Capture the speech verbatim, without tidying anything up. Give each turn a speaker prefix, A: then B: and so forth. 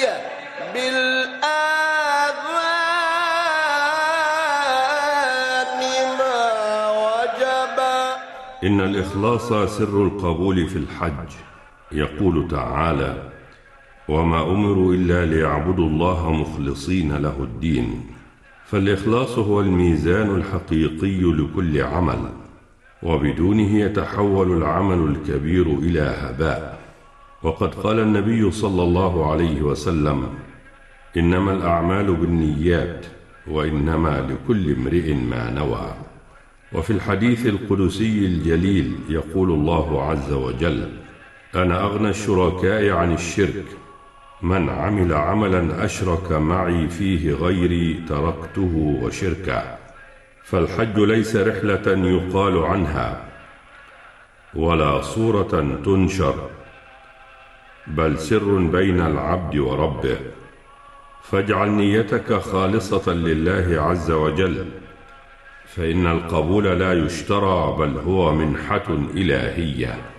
A: بالآذان ما وجب.
B: إن الإخلاص سر القبول في الحج. يقول تعالى: وما أمروا إلا ليعبدوا الله مخلصين له الدين. فالإخلاص هو الميزان الحقيقي لكل عمل، وبدونه يتحول العمل الكبير إلى هباء. وقد قال النبي صلى الله عليه وسلم: إنما الأعمال بالنيات وإنما لكل امرئ ما نوى. وفي الحديث القدسي الجليل يقول الله عز وجل: أنا أغنى الشركاء عن الشرك، من عمل عملا أشرك معي فيه غيري تركته وشركه. فالحج ليس رحلة يقال عنها ولا صورة تنشر، بل سر بين العبد وربه. فاجعل نيتك خالصة لله عز وجل، فإن القبول لا يشترى بل هو منحة إلهية.